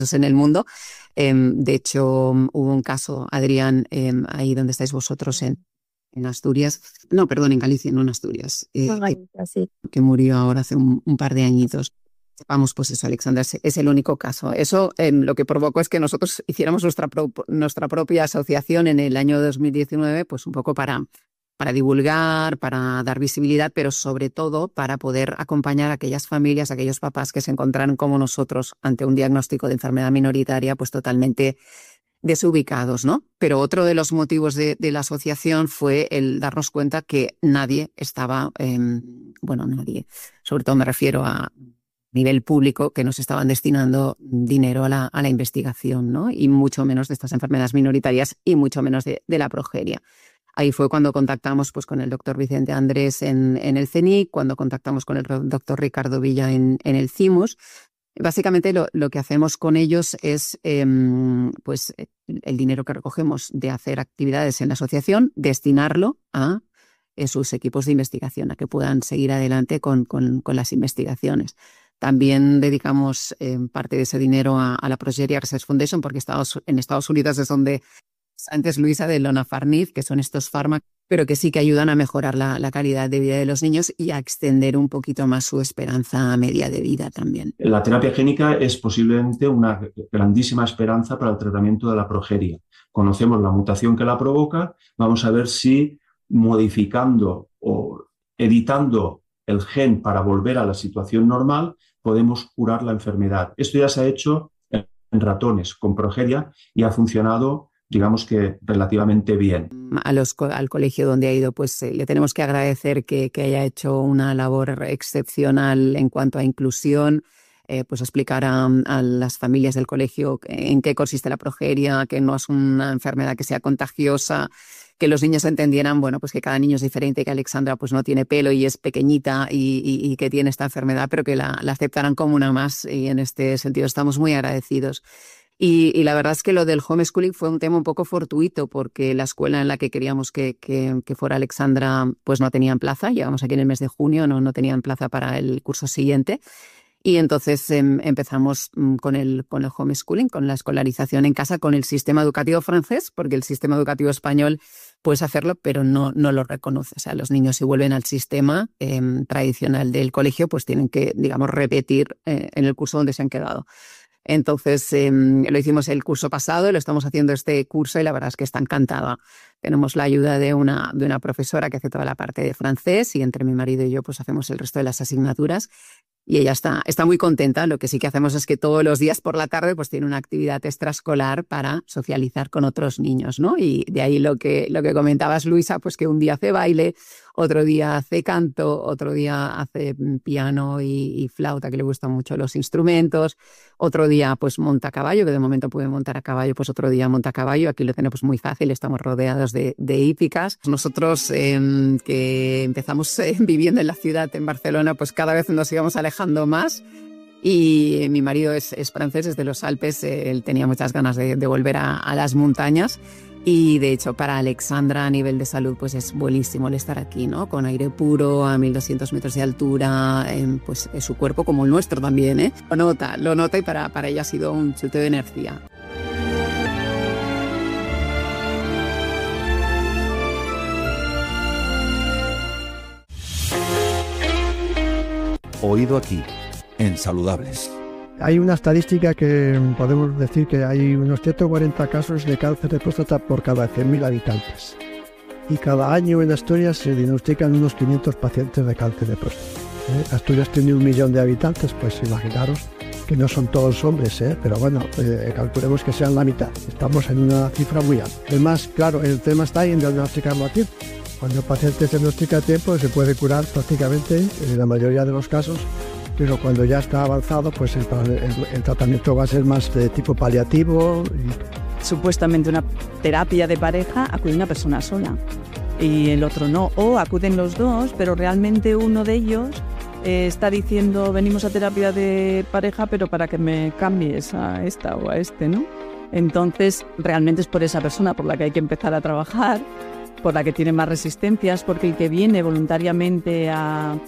en el mundo. De hecho, hubo un caso, Adrián, ahí donde estáis vosotros en Asturias. No, perdón, en Galicia, no en Asturias. Galicia, sí. Que murió ahora hace un par de añitos. Vamos, pues eso, Alexandra, es el único caso. Eso lo que provocó es que nosotros hiciéramos nuestra propia asociación en el año 2019, pues un poco para divulgar, para dar visibilidad, pero sobre todo para poder acompañar a aquellas familias, a aquellos papás que se encontraron como nosotros ante un diagnóstico de enfermedad minoritaria, pues totalmente desubicados, ¿no? Pero otro de los motivos de la asociación fue el darnos cuenta que nadie estaba, nadie, sobre todo me refiero a nivel público, que nos estaban destinando dinero a la investigación, ¿no? Y mucho menos de estas enfermedades minoritarias y mucho menos de la progeria. Ahí fue cuando contactamos pues, con el doctor Vicente Andrés en el CENIC, cuando contactamos con el doctor Ricardo Villa en el CIMUS. Básicamente lo que hacemos con ellos es pues el dinero que recogemos de hacer actividades en la asociación, destinarlo a sus equipos de investigación, a que puedan seguir adelante con las investigaciones. También dedicamos parte de ese dinero a la Progeria Research Foundation, porque en Estados Unidos es donde antes, Luisa, de Lonafarnib, que son estos fármacos, pero que sí que ayudan a mejorar la calidad de vida de los niños y a extender un poquito más su esperanza media de vida también. La terapia génica es posiblemente una grandísima esperanza para el tratamiento de la progeria. Conocemos la mutación que la provoca, vamos a ver si modificando o editando el gen para volver a la situación normal podemos curar la enfermedad. Esto ya se ha hecho en ratones con progeria y ha funcionado, digamos que relativamente bien. Al colegio donde ha ido, pues le tenemos que agradecer que haya hecho una labor excepcional en cuanto a inclusión, pues explicar a las familias del colegio en qué consiste la progeria, que no es una enfermedad que sea contagiosa, que los niños entendieran, bueno, pues que cada niño es diferente, que Alexandra pues no tiene pelo y es pequeñita y que tiene esta enfermedad, pero que la aceptaran como una más, y en este sentido estamos muy agradecidos. Y la verdad es que lo del homeschooling fue un tema un poco fortuito, porque la escuela en la que queríamos que fuera Alexandra pues no tenían plaza. Llegamos aquí en el mes de junio, no tenían plaza para el curso siguiente. Y entonces empezamos con el homeschooling, con la escolarización en casa, con el sistema educativo francés, porque el sistema educativo español puedes hacerlo, pero no lo reconoce. O sea, los niños, si vuelven al sistema tradicional del colegio, pues tienen que, digamos, repetir en el curso donde se han quedado. Entonces lo hicimos el curso pasado y lo estamos haciendo este curso, y la verdad es que está encantada. Tenemos la ayuda de una profesora que hace toda la parte de francés, y entre mi marido y yo pues hacemos el resto de las asignaturas. Y ella está muy contenta. Lo que sí que hacemos es que todos los días por la tarde pues tiene una actividad extraescolar para socializar con otros niños, ¿no? Y de ahí lo que comentabas, Luisa, pues que un día hace baile, otro día hace canto, otro día hace piano y flauta, que le gustan mucho los instrumentos, otro día pues monta a caballo, que de momento puede montar a caballo, pues otro día monta a caballo. Aquí lo tenemos muy fácil, estamos rodeados de hípicas. Nosotros que empezamos viviendo en la ciudad, en Barcelona, pues cada vez nos íbamos alejando más. Y mi marido es francés, es de los Alpes, él tenía muchas ganas de volver a las montañas. Y de hecho para Alexandra a nivel de salud pues es buenísimo el estar aquí, ¿no? Con aire puro a 1200 metros de altura, pues su cuerpo como el nuestro también, lo nota y para ella ha sido un chute de energía. Oído aquí, en Saludables. Hay una estadística que podemos decir que hay unos 140 casos de cáncer de próstata por cada 100.000 habitantes. Y cada año en Asturias se diagnostican unos 500 pacientes de cáncer de próstata. Asturias tiene 1 millón de habitantes, pues imaginaros que no son todos hombres, pero bueno, calculemos que sean la mitad. Estamos en una cifra muy alta. Además, claro, el tema está en diagnosticarlo a tiempo. Cuando el paciente se diagnostica a tiempo se puede curar prácticamente en la mayoría de los casos. Pero cuando ya está avanzado, pues el tratamiento va a ser más de tipo paliativo. Supuestamente una terapia de pareja acude una persona sola y el otro no, o acuden los dos, pero realmente uno de ellos está diciendo venimos a terapia de pareja pero para que me cambies a esta o a este, ¿no? Entonces realmente es por esa persona por la que hay que empezar a trabajar, por la que tiene más resistencias, porque el que viene voluntariamente a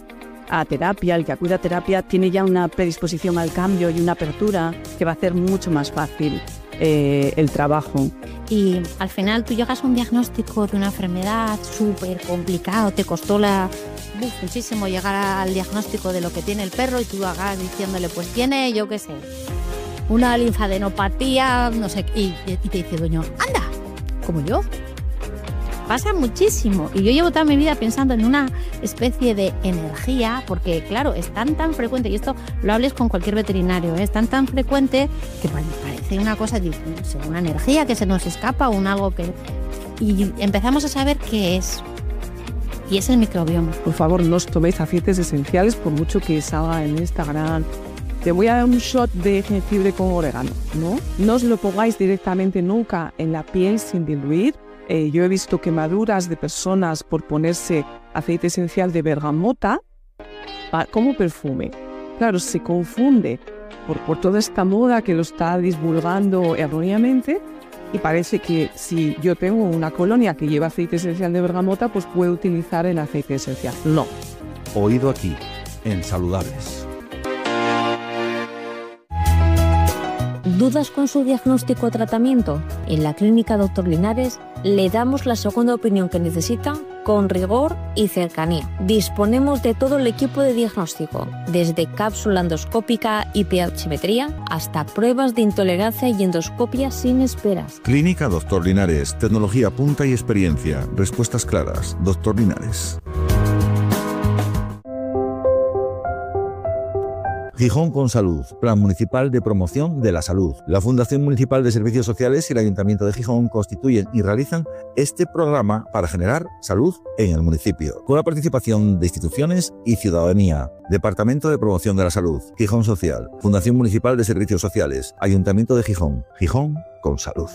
a terapia, el que acude a terapia, tiene ya una predisposición al cambio y una apertura que va a hacer mucho más fácil el trabajo. Y al final tú llegas a un diagnóstico de una enfermedad súper complicado, te costó muchísimo llegar al diagnóstico de lo que tiene el perro y tú hagas diciéndole, pues tiene, yo qué sé, una linfadenopatía, no sé, y te dice el dueño, anda, como yo. Pasa muchísimo y yo llevo toda mi vida pensando en una especie de energía, porque claro, es tan frecuente, y esto lo hables con cualquier veterinario, es tan frecuente que parece una cosa, una energía que se nos escapa o algo que... Y empezamos a saber qué es, y es el microbioma. Por favor, no os toméis aceites esenciales por mucho que salga en Instagram. Te voy a dar un shot de jengibre con orégano, ¿no? No os lo pongáis directamente nunca en la piel sin diluir. Yo he visto quemaduras de personas por ponerse aceite esencial de bergamota como perfume. Claro, se confunde por toda esta moda que lo está divulgando erróneamente y parece que si yo tengo una colonia que lleva aceite esencial de bergamota, pues puedo utilizar el aceite esencial. No. Oído aquí, en Saludables. ¿Dudas con su diagnóstico o tratamiento? En la Clínica Dr. Linares le damos la segunda opinión que necesita con rigor y cercanía. Disponemos de todo el equipo de diagnóstico, desde cápsula endoscópica y pH-metría hasta pruebas de intolerancia y endoscopia sin esperas. Clínica Dr. Linares, tecnología punta y experiencia. Respuestas claras. Dr. Linares. Gijón con Salud, Plan Municipal de Promoción de la Salud. La Fundación Municipal de Servicios Sociales y el Ayuntamiento de Gijón constituyen y realizan este programa para generar salud en el municipio, con la participación de instituciones y ciudadanía. Departamento de Promoción de la Salud, Gijón Social, Fundación Municipal de Servicios Sociales, Ayuntamiento de Gijón. Gijón con Salud.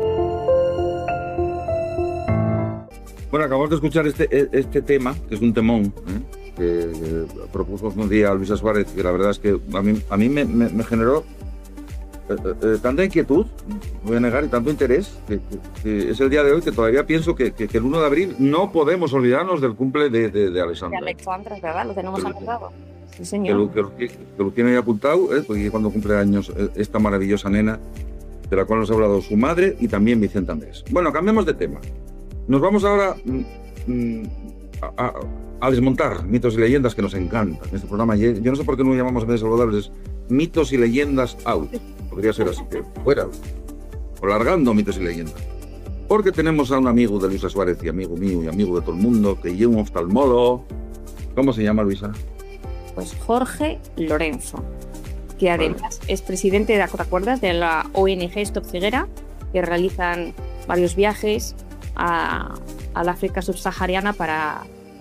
Bueno, acabamos de escuchar este tema, que es un temón, que propuso un día Luisa Suárez, que la verdad es que a mí me generó tanta inquietud, voy a negar, y tanto interés, que es el día de hoy que todavía pienso que el 1 de abril no podemos olvidarnos del cumple de Alexandra. De Alexandra, es verdad, lo tenemos apuntado. Sí, señor. Que lo tiene ahí apuntado, porque cuando cumple años esta maravillosa nena, de la cual nos ha hablado su madre y también Vicente Andrés. Bueno, cambiemos de tema. Nos vamos ahora a desmontar mitos y leyendas que nos encantan. Este programa, yo no sé por qué no lo llamamos en vez de saludables mitos y leyendas out. Podría ser así, que fuera. O largando mitos y leyendas. Porque tenemos a un amigo de Luisa Suárez y amigo mío y amigo de todo el mundo, que lleva un oftalmólogo. ¿Cómo se llama, Luisa? Pues Jorge Lorenzo, que además es presidente, ¿te acuerdas?, de la ONG Stop Ceguera, que realizan varios viajes al África subsahariana para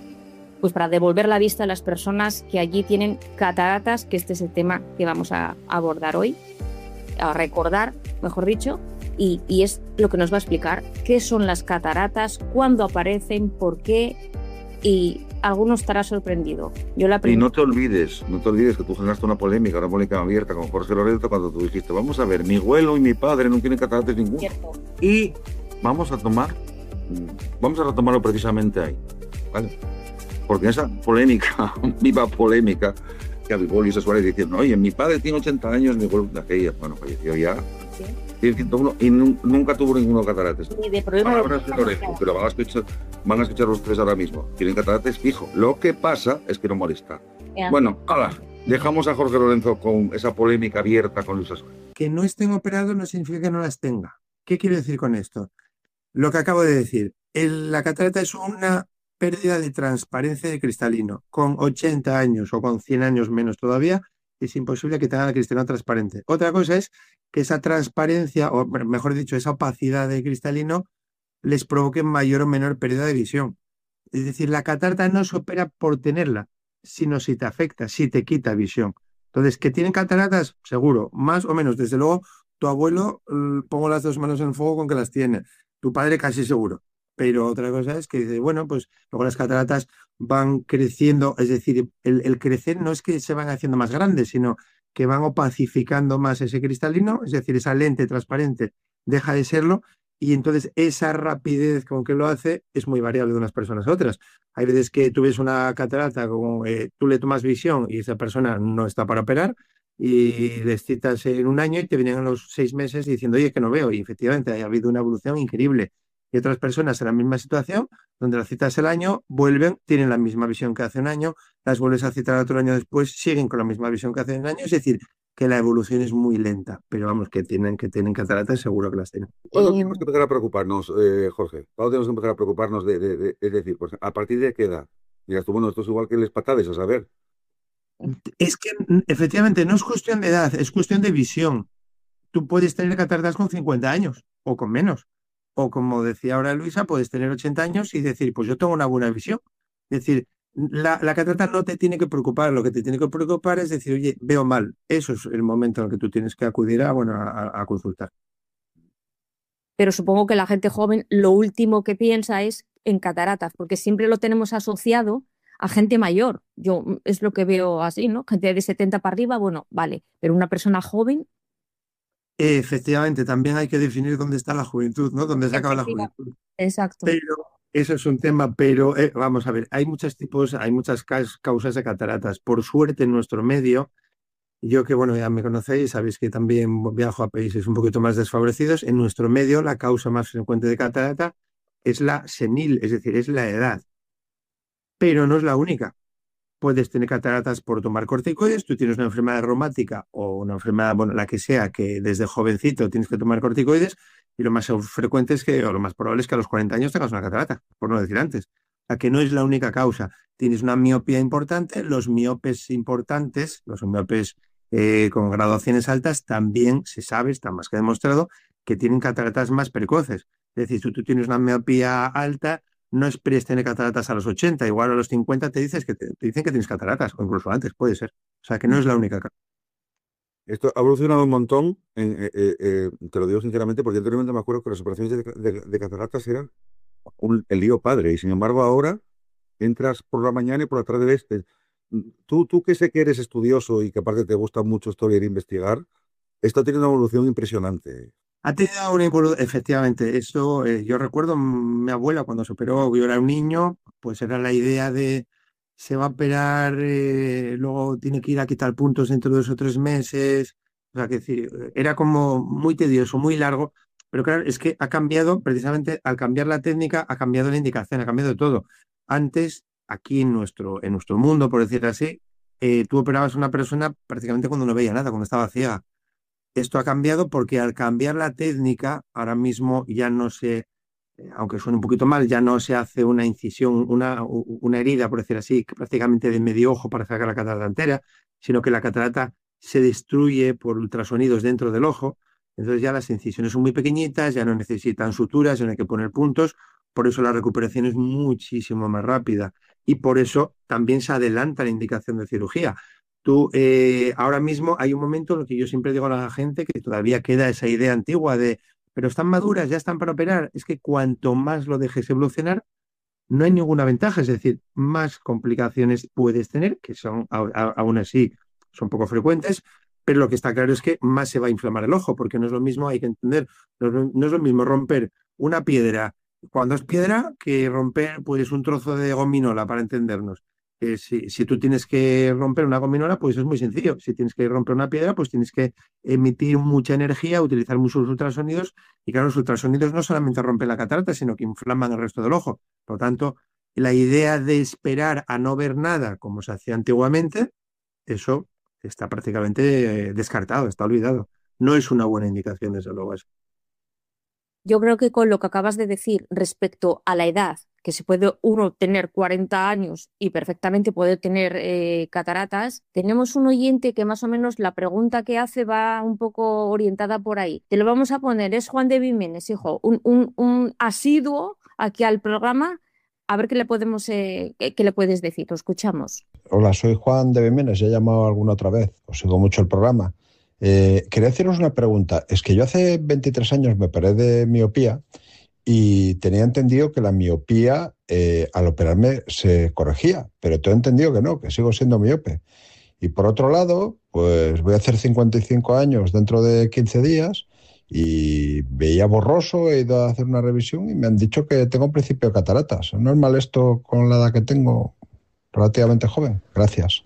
devolver la vista a las personas que allí tienen cataratas, que este es el tema que vamos a abordar hoy, a recordar, mejor dicho, y es lo que nos va a explicar qué son las cataratas, cuándo aparecen, por qué, y alguno estará sorprendido. Y no te olvides que tú generaste una polémica abierta con Jorge Lorenzo cuando tú dijiste, vamos a ver, mi abuelo y mi padre no tienen cataratas ninguno. Cierto. Y vamos a retomarlo precisamente ahí, ¿vale? Porque esa polémica, viva polémica, que avivó Luisa Suárez diciendo, oye, mi padre tiene 80 años, mi abuelo de aquella, bueno, falleció ya, ¿sí? Tiene 101 y nunca tuvo ninguno cataratas. Ni de problema. Pero van a escuchar los tres ahora mismo. Tienen cataratas fijo. Lo que pasa es que no molesta. Bueno, dejamos a Jorge Lorenzo con esa polémica abierta con Luisa Suárez. Que no estén operados no significa que no las tenga. ¿Qué quiero decir con esto? Lo que acabo de decir. La catarata es una pérdida de transparencia de cristalino. Con 80 años o con 100 años menos todavía, es imposible que tengan el cristalino transparente. Otra cosa es que esa transparencia, o mejor dicho, esa opacidad de cristalino, les provoque mayor o menor pérdida de visión. Es decir, la catarata no se opera por tenerla, sino si te afecta, si te quita visión. Entonces, ¿que tienen cataratas? Seguro, más o menos. Desde luego, tu abuelo, pongo las dos manos en el fuego con que las tiene. Tu padre casi seguro. Pero otra cosa es que dice, bueno, pues luego las cataratas van creciendo, es decir, el crecer no es que se van haciendo más grandes, sino que van opacificando más ese cristalino, es decir, esa lente transparente deja de serlo Y entonces esa rapidez con que lo hace es muy variable de unas personas a otras. Hay veces que tú ves una catarata, como tú le tomas visión y esa persona no está para operar y les citas en un año y te vienen a los 6 meses diciendo, oye, que no veo. Y efectivamente ha habido una evolución increíble. Y otras personas en la misma situación, donde las citas el año, vuelven, tienen la misma visión que hace un año, las vuelves a citar otro año después, siguen con la misma visión que hace un año. Es decir, que la evolución es muy lenta, pero vamos, que tienen cataratas, seguro que las tienen. ¿Cuándo tenemos que empezar a preocuparnos, Jorge? ¿Cuándo tenemos que empezar a preocuparnos es decir, pues, ¿a partir de qué edad? Digas tú, bueno, esto es igual que les patades, a saber. Es que efectivamente no es cuestión de edad, es cuestión de visión. Tú puedes tener cataratas con 50 años o con menos. O como decía ahora Luisa, puedes tener 80 años y decir, pues yo tengo una buena visión. Es decir, la catarata no te tiene que preocupar, lo que te tiene que preocupar es decir, oye, veo mal. Eso es el momento en el que tú tienes que acudir a consultar. Pero supongo que la gente joven lo último que piensa es en cataratas, porque siempre lo tenemos asociado a gente mayor. Yo es lo que veo así, ¿no? Gente de 70 para arriba, bueno, vale, pero una persona joven. Efectivamente, también hay que definir dónde está la juventud, ¿no? Dónde se acaba la juventud. Exacto. Pero eso es un tema, pero vamos a ver, hay muchos tipos, hay muchas causas de cataratas. Por suerte en nuestro medio, yo que bueno, ya me conocéis, sabéis que también viajo a países un poquito más desfavorecidos, en nuestro medio la causa más frecuente de catarata es la senil, es decir, es la edad, pero no es la única. Puedes tener cataratas por tomar corticoides, tú tienes una enfermedad reumática o una enfermedad, bueno, la que sea, que desde jovencito tienes que tomar corticoides y lo más frecuente es que, o lo más probable es que a los 40 años tengas una catarata, por no decir antes. La que no es la única causa. Tienes una miopía importante, los miopes importantes, los miopes con graduaciones altas, también se sabe, está más que demostrado, que tienen cataratas más precoces. Es decir, si tú tienes una miopía alta, no esperes tener cataratas a los 80, igual a los 50 te dicen que tienes cataratas, o incluso antes, puede ser. O sea, que no es la única causa. Esto ha evolucionado un montón, te lo digo sinceramente, porque anteriormente me acuerdo que las operaciones de cataratas eran el lío padre, y sin embargo ahora entras por la mañana y por la tarde ves. Tú que sé que eres estudioso y que aparte te gusta mucho estudiar e investigar, esto tiene una evolución impresionante. Ha tenido una evolución, efectivamente. Eso, yo recuerdo mi abuela cuando se operó, yo era un niño, pues era la idea de se va a operar, luego tiene que ir a quitar puntos dentro de 2 o 3 meses. O sea, que decir, era como muy tedioso, muy largo, pero claro, es que ha cambiado, precisamente al cambiar la técnica, ha cambiado la indicación, ha cambiado todo. Antes, aquí en nuestro mundo, por decir así, tú operabas a una persona prácticamente cuando no veía nada, cuando estaba ciega. Esto ha cambiado porque al cambiar la técnica, ahora mismo ya no se, aunque suene un poquito mal, ya no se hace una incisión, una herida, por decir así, prácticamente de medio ojo para sacar la catarata entera, sino que la catarata se destruye por ultrasonidos dentro del ojo. Entonces ya las incisiones son muy pequeñitas, ya no necesitan suturas, ya no hay que poner puntos, por eso la recuperación es muchísimo más rápida y por eso también se adelanta la indicación de cirugía. Tú, ahora mismo hay un momento en el que yo siempre digo a la gente que todavía queda esa idea antigua de, pero están maduras, ya están para operar. Es que cuanto más lo dejes evolucionar, no hay ninguna ventaja. Es decir, más complicaciones puedes tener, que son aún así son poco frecuentes, pero lo que está claro es que más se va a inflamar el ojo, porque no es lo mismo, hay que entender, no es lo mismo romper una piedra cuando es piedra que romper pues un trozo de gominola, para entendernos. Si tú tienes que romper una gominola, pues es muy sencillo. Si tienes que romper una piedra, pues tienes que emitir mucha energía, utilizar muchos ultrasonidos. Y claro, los ultrasonidos no solamente rompen la catarata, sino que inflaman el resto del ojo. Por lo tanto, la idea de esperar a no ver nada, como se hacía antiguamente, eso está prácticamente descartado, está olvidado. No es una buena indicación, desde luego, eso. Yo creo que con lo que acabas de decir respecto a la edad, que se puede uno tener 40 años y perfectamente puede tener cataratas, tenemos un oyente que más o menos la pregunta que hace va un poco orientada por ahí. Te lo vamos a poner, es Juan de Viménez, hijo, un asiduo aquí al programa. A ver qué le podemos, qué le puedes decir. Lo escuchamos. Hola, soy Juan de Viménez, he llamado alguna otra vez, os sigo mucho el programa. Quería haceros una pregunta. Es que yo hace 23 años me operé de miopía y tenía entendido que la miopía al operarme se corregía, pero tengo entendido que no, que sigo siendo miope. Y por otro lado, pues voy a hacer 55 años dentro de 15 días y veía borroso, he ido a hacer una revisión y me han dicho que tengo principio de cataratas. ¿Es normal esto con la edad que tengo? Relativamente joven. Gracias.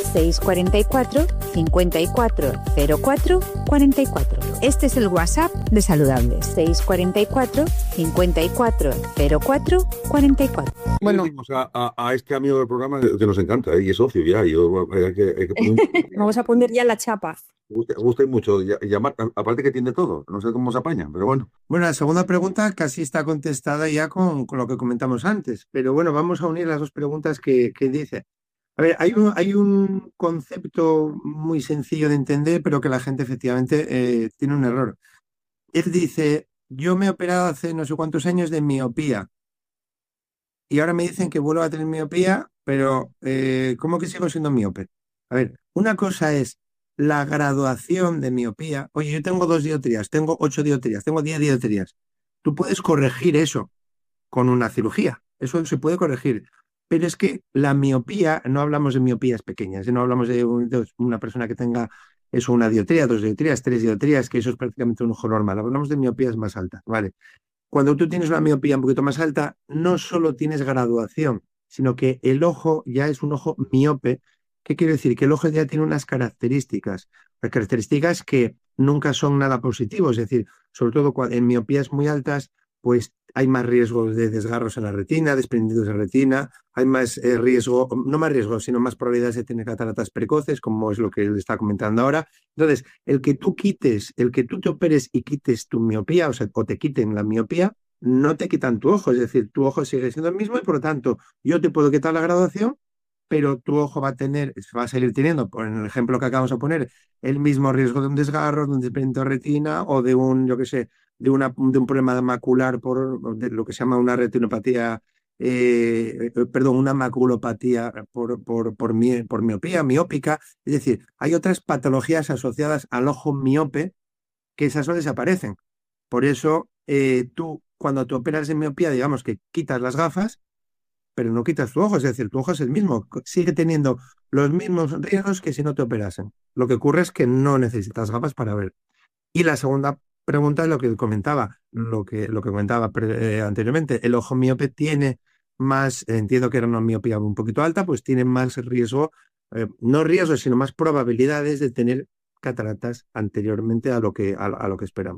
644 54 04 44. Este es el WhatsApp de Saludables. 644 54 04 44. Bueno, a este amigo del programa que nos encanta y es socio ya. Hay que Vamos a poner ya la chapa. gusta mucho llamar, aparte que tiene todo, no sé cómo se apaña, pero bueno. Bueno, la segunda pregunta casi está contestada ya con lo que comentamos antes, pero bueno, vamos a unir las dos preguntas que dice. A ver, hay un concepto muy sencillo de entender, pero que la gente efectivamente tiene un error. Él dice, yo me he operado hace no sé cuántos años de miopía y ahora me dicen que vuelvo a tener miopía, pero ¿cómo que sigo siendo miope? A ver, una cosa es la graduación de miopía. Oye, yo tengo 2 dioptrías, tengo 8 dioptrías, tengo 10 dioptrías. Tú puedes corregir eso con una cirugía. Eso se puede corregir. Pero es que la miopía, no hablamos de miopías pequeñas, no hablamos de una persona que tenga eso, 1 dioptría, 2 dioptrías, 3 dioptrías, que eso es prácticamente un ojo normal. Hablamos de miopías más altas, ¿vale? Cuando tú tienes una miopía un poquito más alta, no solo tienes graduación, sino que el ojo ya es un ojo miope. ¿Qué quiere decir? Que el ojo ya tiene unas características que nunca son nada positivos. Es decir, sobre todo en miopías muy altas, pues hay más riesgo de desgarros en la retina, desprendidos de retina, hay más riesgo, no más riesgo, sino más probabilidades de tener cataratas precoces, como es lo que él está comentando ahora. Entonces, el que tú te operes y quites tu miopía, o te quiten la miopía, no te quitan tu ojo, es decir, tu ojo sigue siendo el mismo y por lo tanto yo te puedo quitar la graduación, pero tu ojo va a seguir teniendo, por el ejemplo que acabamos de poner, el mismo riesgo de un desgarro, de un desprendimiento de retina o de un, yo qué sé, de un problema macular de lo que se llama una retinopatía, una maculopatía por miopía, miópica. Es decir, hay otras patologías asociadas al ojo miope que esas no desaparecen. Por eso, tú, cuando te operas de miopía, digamos que quitas las gafas, pero no quitas tu ojo, es decir, tu ojo es el mismo, sigue teniendo los mismos riesgos que si no te operasen. Lo que ocurre es que no necesitas gafas para ver. Y la segunda pregunta es lo que comentaba, anteriormente. El ojo miope tiene más, entiendo que era una miopía un poquito alta, pues tiene más riesgo, no riesgo, sino más probabilidades de tener cataratas anteriormente a lo que esperamos.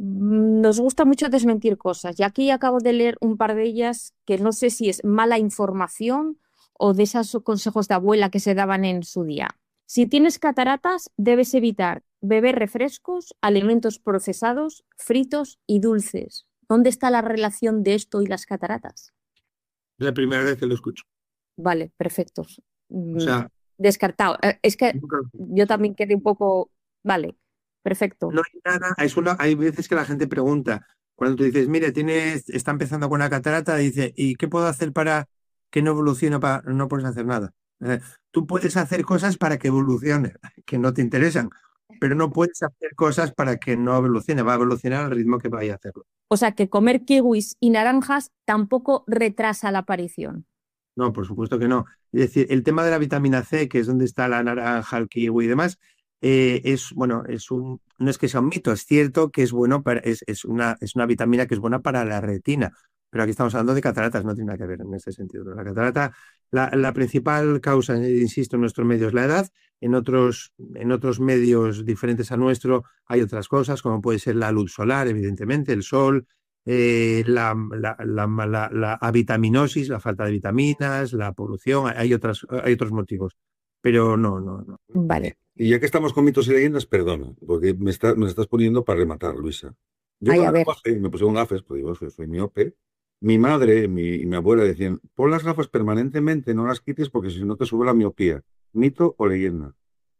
Nos gusta mucho desmentir cosas y aquí acabo de leer un par de ellas que no sé si es mala información o de esos consejos de abuela que se daban en su día. Si tienes cataratas, debes evitar beber refrescos, alimentos procesados, fritos y dulces. ¿Dónde está la relación de esto y las cataratas? Es la primera vez que lo escucho. Vale, perfecto. O sea, descartado. Es que yo también quedé un poco... Vale, perfecto. No hay nada, hay veces que la gente pregunta, cuando tú dices, mire, está empezando con una catarata, dice, ¿y qué puedo hacer para que no evolucione? No puedes hacer nada. Tú puedes hacer cosas para que evolucione, que no te interesan, pero no puedes hacer cosas para que no evolucione, va a evolucionar al ritmo que vaya a hacerlo. O sea, que comer kiwis y naranjas tampoco retrasa la aparición. No, por supuesto que no. Es decir, el tema de la vitamina C, que es donde está la naranja, el kiwi y demás, no es que sea un mito, es cierto que es bueno es una vitamina que es buena para la retina, pero aquí estamos hablando de cataratas, no tiene nada que ver en ese sentido. La catarata, la principal causa, insisto, en nuestro medio es la edad. En otros medios diferentes a nuestro hay otras cosas, como puede ser la luz solar, evidentemente, el sol, la avitaminosis, la falta de vitaminas, la polución, hay otros motivos, pero no. Vale. Y ya que estamos con mitos y leyendas, perdona, porque me estás poniendo para rematar, Luisa. Yo me pusieron gafas, pues digo, soy miope. Mi madre y mi abuela decían, pon las gafas permanentemente, no las quites porque si no te sube la miopía. ¿Mito o leyenda?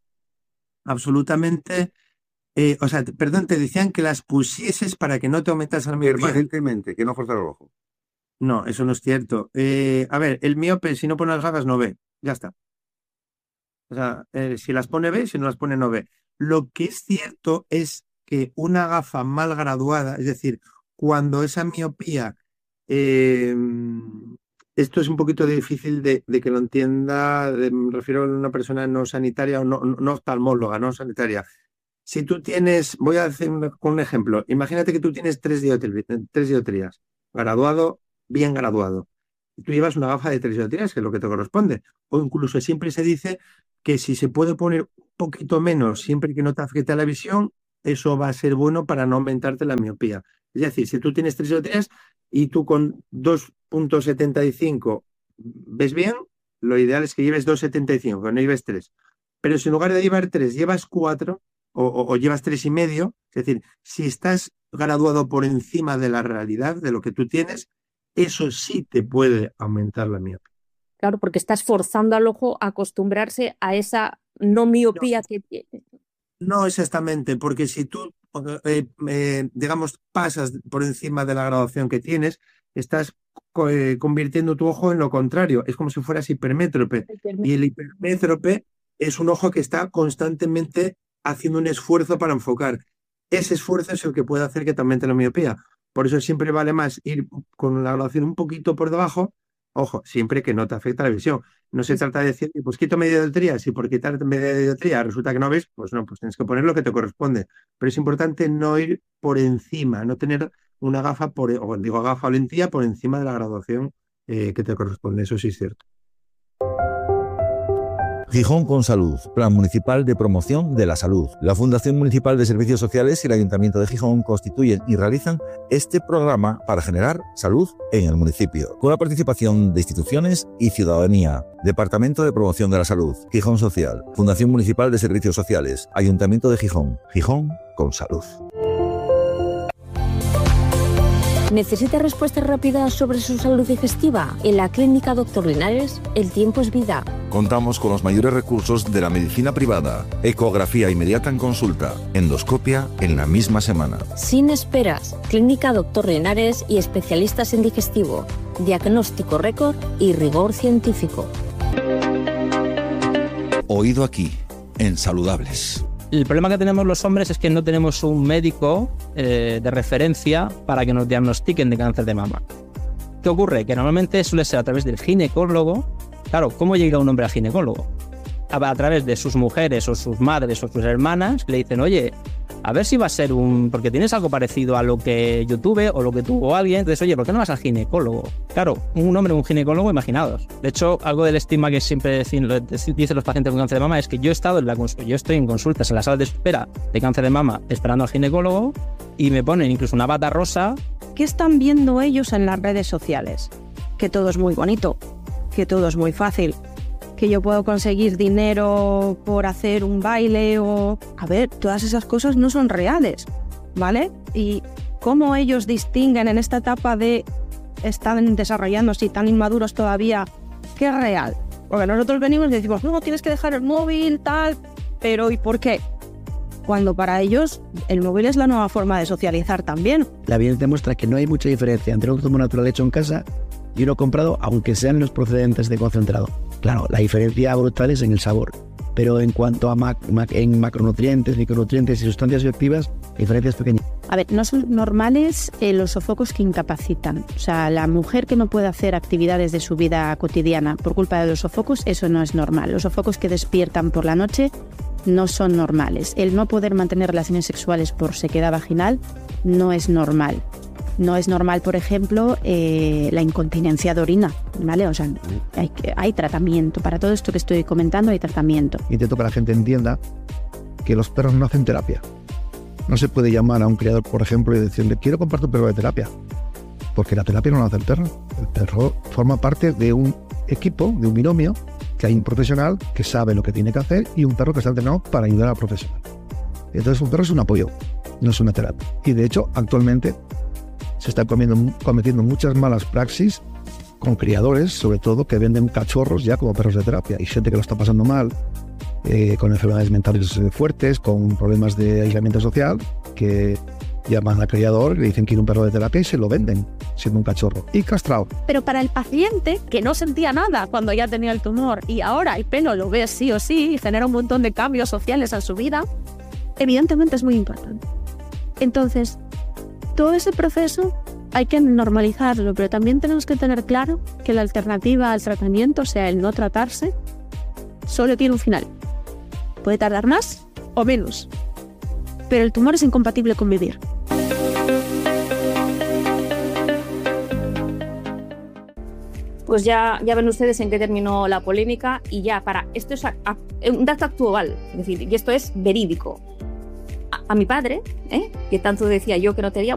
Absolutamente. Perdón, te decían que las pusieses para que no te aumentas la miopía. Permanentemente, que no forzara el ojo. No, eso no es cierto. A ver, el miope, si no pone las gafas, no ve. Ya está. O sea, si las pone ve, si no las pone no ve. Lo que es cierto es que una gafa mal graduada, es decir, cuando esa miopía, esto es un poquito difícil de que lo entienda, me refiero a una persona no sanitaria o no oftalmóloga, no sanitaria. Si tú tienes, voy a hacer un ejemplo, imagínate que tú tienes 3 dioptrías, graduado, bien graduado. Y tú llevas una gafa de 3 dioptrías, que es lo que te corresponde. O incluso siempre se dice que si se puede poner un poquito menos, siempre que no te afecte a la visión, eso va a ser bueno para no aumentarte la miopía. Es decir, si tú tienes 3 dioptrías y tú con 2.75 ves bien, lo ideal es que lleves 2.75, que no lleves 3. Pero si en lugar de llevar 3 llevas 4 o llevas 3,5, es decir, si estás graduado por encima de la realidad, de lo que tú tienes, eso sí te puede aumentar la miopía. Claro, porque estás forzando al ojo a acostumbrarse a esa no miopía que tiene. No exactamente, porque si tú, digamos, pasas por encima de la graduación que tienes, estás convirtiendo tu ojo en lo contrario. Es como si fueras hipermétrope. Y el hipermétrope es un ojo que está constantemente haciendo un esfuerzo para enfocar. Ese esfuerzo es el que puede hacer que te aumente la miopía. Por eso siempre vale más ir con la graduación un poquito por debajo. Ojo, siempre que no te afecta la visión. No se trata de decir, pues quito media dioptría, si por quitar media dioptría resulta que no ves, pues no, pues tienes que poner lo que te corresponde. Pero es importante no ir por encima, no tener una gafa, gafa o lentilla por encima de la graduación que te corresponde. Eso sí es cierto. Gijón con Salud, Plan Municipal de Promoción de la Salud. La Fundación Municipal de Servicios Sociales y el Ayuntamiento de Gijón constituyen y realizan este programa para generar salud en el municipio, con la participación de instituciones y ciudadanía. Departamento de Promoción de la Salud, Gijón Social, Fundación Municipal de Servicios Sociales, Ayuntamiento de Gijón. Gijón con Salud. ¿Necesita respuestas rápidas sobre su salud digestiva? En la Clínica Dr. Linares, el tiempo es vida. Contamos con los mayores recursos de la medicina privada. Ecografía inmediata en consulta. Endoscopia en la misma semana. Sin esperas. Clínica Dr. Linares y especialistas en digestivo. Diagnóstico récord y rigor científico. Oído aquí, en Saludables. El problema que tenemos los hombres es que no tenemos un médico de referencia para que nos diagnostiquen de cáncer de mama. ¿Qué ocurre? Que normalmente suele ser a través del ginecólogo. Claro, ¿cómo llega un hombre al ginecólogo? A través de sus mujeres o sus madres o sus hermanas que le dicen, oye, a ver si va a ser porque tienes algo parecido a lo que yo tuve o lo que tuvo alguien. Entonces, oye, ¿por qué no vas al ginecólogo? Claro, un hombre, un ginecólogo, imaginaos. De hecho, algo del estigma que siempre dicen los pacientes con cáncer de mama es que yo estoy en consultas en la sala de espera de cáncer de mama esperando al ginecólogo y me ponen incluso una bata rosa. ¿Qué están viendo ellos en las redes sociales? Que todo es muy bonito, que todo es muy fácil, que yo puedo conseguir dinero por hacer un baile o... A ver, todas esas cosas no son reales, ¿vale? Y cómo ellos distinguen en esta etapa de están desarrollándose y tan inmaduros todavía, ¿qué es real? Porque nosotros venimos y decimos, no, tienes que dejar el móvil, tal, pero ¿y por qué? Cuando para ellos el móvil es la nueva forma de socializar también. La evidencia demuestra que no hay mucha diferencia entre un zumo natural hecho en casa y uno comprado, aunque sean los procedentes de concentrado. Claro, la diferencia brutal es en el sabor, pero en cuanto a en macronutrientes, micronutrientes y sustancias bioactivas, la diferencia es pequeña. A ver, no son normales los sofocos que incapacitan. O sea, la mujer que no puede hacer actividades de su vida cotidiana por culpa de los sofocos, eso no es normal. Los sofocos que despiertan por la noche no son normales. El no poder mantener relaciones sexuales por sequedad vaginal no es normal. No es normal, por ejemplo, la incontinencia de orina, ¿vale? O sea, hay tratamiento. Para todo esto que estoy comentando hay tratamiento. Intento que la gente entienda que los perros no hacen terapia. No se puede llamar a un criador, por ejemplo, y decirle, quiero comprar tu perro de terapia. Porque la terapia no la hace el perro. El perro forma parte de un equipo, de un binomio, que hay un profesional que sabe lo que tiene que hacer y un perro que está entrenado para ayudar al profesional. Entonces un perro es un apoyo, no es una terapia. Y de hecho, actualmente se están cometiendo muchas malas praxis con criadores, sobre todo, que venden cachorros ya como perros de terapia. Y gente que lo está pasando mal, con enfermedades mentales fuertes, con problemas de aislamiento social, que llaman al criador, le dicen que quiere un perro de terapia y se lo venden siendo un cachorro y castrado. Pero para el paciente que no sentía nada cuando ya tenía el tumor y ahora el pelo lo ve sí o sí y genera un montón de cambios sociales en su vida, evidentemente es muy importante. Entonces, todo ese proceso hay que normalizarlo, pero también tenemos que tener claro que la alternativa al tratamiento, o sea, el no tratarse, solo tiene un final. Puede tardar más o menos, pero el tumor es incompatible con vivir. Pues ya ven ustedes en qué terminó la polémica y ya esto es un dato actual, es decir, y esto es verídico. A mi padre, que tanto decía yo que no tenía,